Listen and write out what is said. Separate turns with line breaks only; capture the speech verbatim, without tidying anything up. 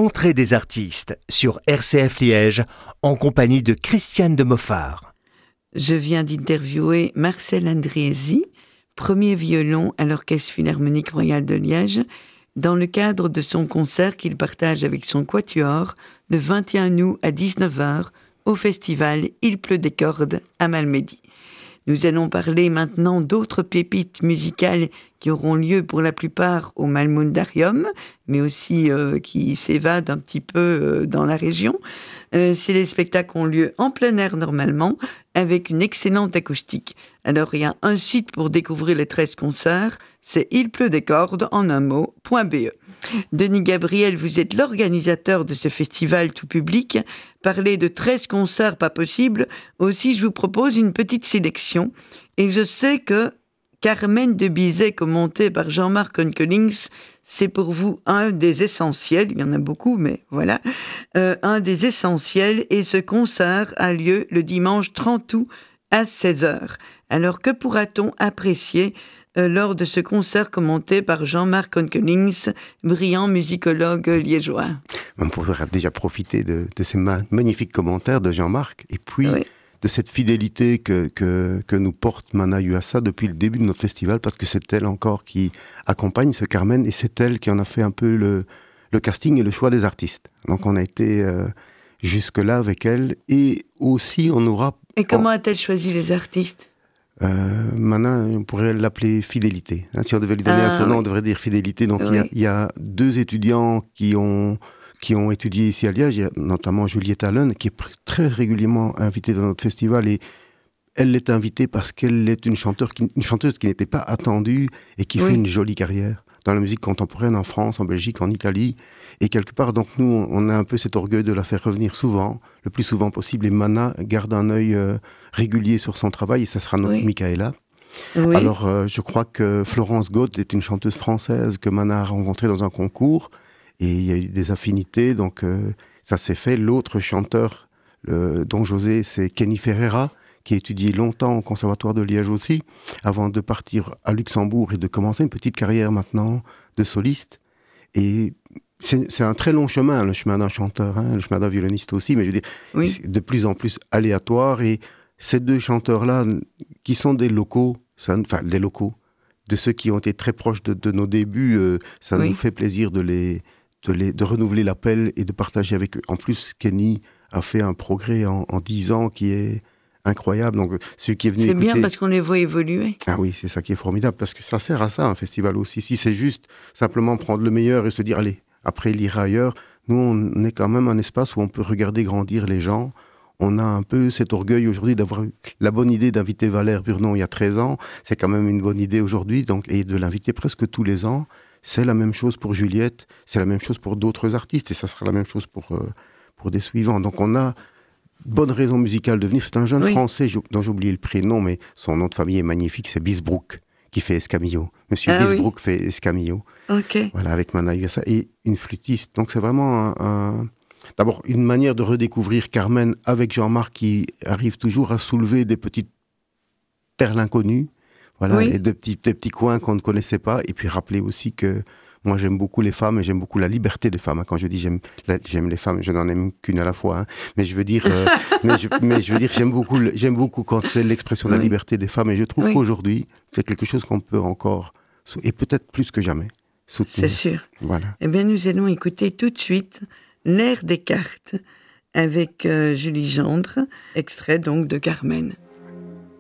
L'entrée des artistes sur R C F Liège en compagnie de Christiane de Moffard.
Je viens d'interviewer Marcel Andriesi, premier violon à l'Orchestre Philharmonique Royal de Liège, dans le cadre de son concert qu'il partage avec son quatuor le vingt et un août à dix-neuf heures au festival Il pleut des cordes à Malmedy. Nous allons parler maintenant d'autres pépites musicales qui auront lieu pour la plupart au Malmundarium, mais aussi euh, qui s'évadent un petit peu euh, dans la région. Euh, c'est les spectacles ont lieu en plein air normalement, avec une excellente acoustique. Alors il y a un site pour découvrir les treize concerts, c'est il pleut des cordes en un mot, .be. Denis Gabriel, vous êtes l'organisateur de ce festival tout public. Parler de treize concerts, pas possible. Aussi, je vous propose une petite sélection. Et je sais que Carmen de Bizet, commenté par Jean-Marc Onkelings, c'est pour vous un des essentiels. Il y en a beaucoup, mais voilà. Euh, un des essentiels. Et ce concert a lieu le dimanche trente août à seize heures. Alors, que pourra-t-on apprécier euh, lors de ce concert commenté par Jean-Marc Onkelings, brillant musicologue liégeois?
On pourra déjà profiter de, de ces ma- magnifiques commentaires de Jean-Marc, et puis oui. de cette fidélité que, que, que nous porte Mana Yuasa depuis le début de notre festival, parce que c'est elle encore qui accompagne ce Carmen, et c'est elle qui en a fait un peu le, le casting et le choix des artistes. Donc on a été euh, jusque-là avec elle, et aussi on aura...
Et comment a-t-elle choisi les artistes ?
Euh, Mana, on pourrait l'appeler Fidélité. Hein, si on devait lui donner ah, un surnom, oui. on devrait dire Fidélité. Donc, oui. il y, y a deux étudiants qui ont, qui ont étudié ici à Liège, il y a notamment Juliette Allen, qui est pr- très régulièrement invitée dans notre festival. Et elle l'est invitée parce qu'elle est une, chanteuse qui, une chanteuse qui n'était pas attendue et qui oui. fait une jolie carrière dans la musique contemporaine en France, en Belgique, en Italie. Et quelque part, donc nous, on a un peu cet orgueil de la faire revenir souvent, le plus souvent possible. Et Mana garde un œil euh, régulier sur son travail, et ça sera notre oui. Michaela. Oui. Alors, euh, je crois que Florence Gaude est une chanteuse française que Mana a rencontrée dans un concours, et il y a eu des affinités, donc euh, ça s'est fait. L'autre chanteur, le, Don José, c'est Kenny Ferreira, qui a étudié longtemps au Conservatoire de Liège aussi, avant de partir à Luxembourg et de commencer une petite carrière maintenant de soliste. Et c'est, c'est un très long chemin, le chemin d'un chanteur, hein, le chemin d'un violoniste aussi, mais je veux dire, oui. c'est de plus en plus aléatoire. Et ces deux chanteurs-là, qui sont des locaux, ça, enfin des locaux, de ceux qui ont été très proches de, de nos débuts, euh, ça oui. nous fait plaisir de, les, de, les, de renouveler l'appel et de partager avec eux. En plus, Kenny a fait un progrès en, en dix ans qui est incroyable. Donc, celui qui est venu
c'est
écouter...
bien parce qu'on les voit évoluer.
Ah oui, c'est ça qui est formidable, parce que ça sert à ça, un festival aussi. Si c'est juste simplement prendre le meilleur et se dire, allez, après il ira ailleurs, nous, on est quand même un espace où on peut regarder grandir les gens. On a un peu cet orgueil aujourd'hui d'avoir eu la bonne idée d'inviter Valère Burnon il y a treize ans. C'est quand même une bonne idée aujourd'hui, donc, et de l'inviter presque tous les ans. C'est la même chose pour Juliette, c'est la même chose pour d'autres artistes, et ça sera la même chose pour, euh, pour des suivants. Donc on a bonne raison musicale de venir. C'est un jeune oui. Français dont j'ai oublié le prénom, mais son nom de famille est magnifique, c'est Bisbrook, qui fait Escamillo. Monsieur ah, Bisbrook oui. fait Escamillo.
Ok.
Voilà, avec Mana Yuasa et une flûtiste. Donc c'est vraiment un, un... d'abord une manière de redécouvrir Carmen avec Jean-Marc, qui arrive toujours à soulever des petites perles inconnues, voilà, oui. et des petits, des petits coins qu'on ne connaissait pas. Et puis rappeler aussi que moi, j'aime beaucoup les femmes et j'aime beaucoup la liberté des femmes. Quand je dis j'aime, j'aime les femmes, je n'en aime qu'une à la fois. Hein. Mais je veux dire, euh, mais, je, mais je veux dire, j'aime beaucoup, j'aime beaucoup quand c'est l'expression de la oui. liberté des femmes. Et je trouve oui. qu'aujourd'hui, c'est quelque chose qu'on peut encore, et peut-être plus que jamais, soutenir.
C'est sûr.
Voilà.
Eh bien, nous allons écouter tout de suite L'air des cartes avec euh, Julie Gendre, extrait donc de Carmen.